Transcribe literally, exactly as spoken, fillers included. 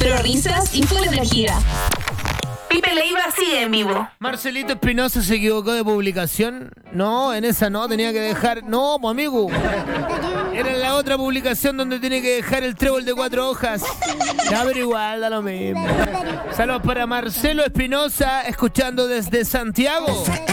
cero risas y full energía. Pipe Leiva sigue en vivo. Marcelito Espinosa se equivocó de publicación. No, en esa no, tenía que dejar... No, pues amigo. Era en la otra publicación donde tiene que dejar el trébol de cuatro hojas. Ya, pero igual, da lo mismo. Saludos para Marcelo Espinosa, escuchando desde Santiago.